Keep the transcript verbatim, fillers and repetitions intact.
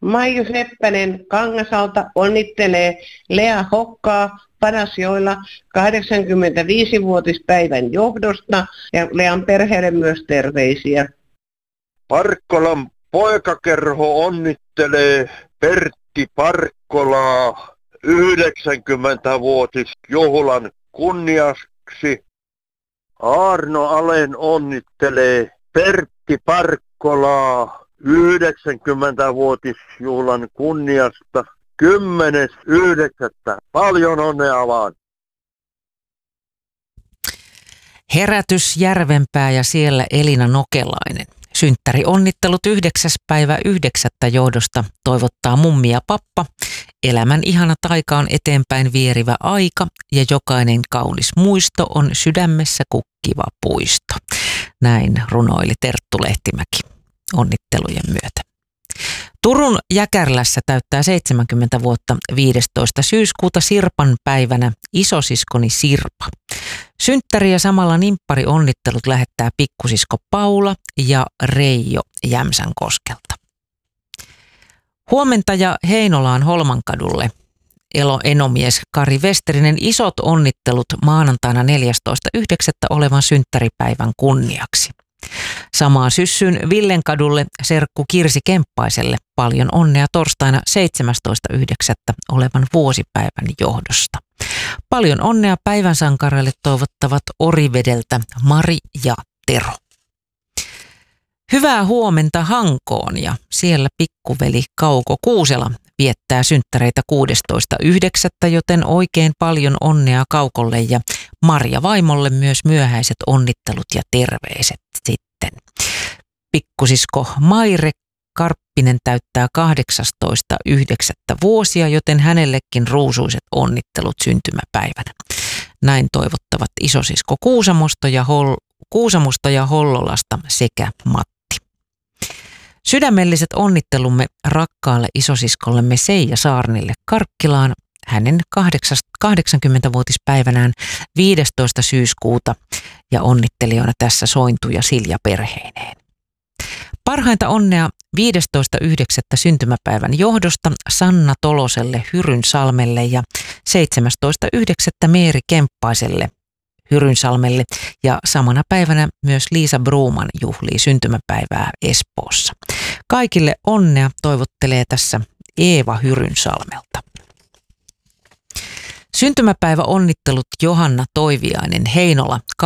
Maiju Seppänen Kangasalta onnittelee Lea Hokkaa Padasjoella kahdeksankymmentäviisivuotispäivän johdosta ja Lean perheelle myös terveisiä. Parkkolan poikakerho onnittelee Pertti Parkkolaa yhdeksänkymmentävuotisjuhlan kunniaksi. Aarno Alen onnittelee Pertti Parkkolaa yhdeksänkymmentävuotisjuhlan kunniasta kymmenes yhdeksättä Paljon onnea vaan! Herätys Järvenpää ja siellä Elina Nokelainen. Synttäri onnittelut yhdeksäs päivä yhdeksättä johdosta toivottaa mummi ja pappa. Elämän ihana taika on eteenpäin vierivä aika ja jokainen kaunis muisto on sydämessä kukkiva puisto. Näin runoili Terttu Lehtimäki onnittelujen myötä. Turun Jäkärlässä täyttää seitsemänkymmentä vuotta viidestoista syyskuuta Sirpan päivänä isosiskoni Sirpa. Synttäri ja samalla nimppari onnittelut lähettää pikkusisko Paula ja Reijo Jämsänkoskelta. Huomentaja Heinolaan Holmankadulle elo enomies Kari Westerinen isot onnittelut maanantaina neljästoista yhdeksättä olevan synttäripäivän kunniaksi. Samaan syssyyn Villenkadulle serkku Kirsi Kemppaiselle paljon onnea torstaina seitsemästoista yhdeksättä olevan vuosipäivän johdosta. Paljon onnea päivän sankareille toivottavat Orivedeltä Mari ja Tero. Hyvää huomenta Hankoon ja siellä pikkuveli Kauko Kuusela viettää synttäreitä kuudestoista yhdeksättä joten oikein paljon onnea Kaukolle ja Marja vaimolle myös myöhäiset onnittelut ja terveiset sitten. Pikkusisko Maire Karppinen täyttää kahdeksastoista yhdeksättä vuosia, joten hänellekin ruusuiset onnittelut syntymäpäivänä. Näin toivottavat isosisko Kuusamosta ja, Hol- Kuusamosta ja Hollolasta sekä Matti. Sydämelliset onnittelumme rakkaalle isosiskollemme Seija Saarnille Karkkilaan hänen kahdeksankymmentävuotispäivänään viidestoista syyskuuta ja onnittelijoina tässä Sointu ja Silja perheineen. Parhainta onnea viidestoista yhdeksättä syntymäpäivän johdosta Sanna Toloselle Hyrynsalmelle ja seitsemästoista yhdeksättä Meeri Kemppaiselle Hyrynsalmelle ja samana päivänä myös Liisa Bruuman juhlii syntymäpäivää Espoossa. Kaikille onnea toivottelee tässä Eeva Hyrynsalmelta. Syntymäpäivä onnittelut Johanna Toiviainen Heinola